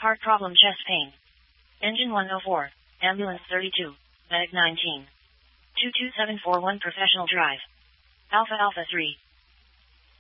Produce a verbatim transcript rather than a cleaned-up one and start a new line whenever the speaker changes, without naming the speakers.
Heart problem, chest pain. Engine one oh four, ambulance thirty-two, medic nineteen. two two seven four one professional drive. Alpha Alpha three,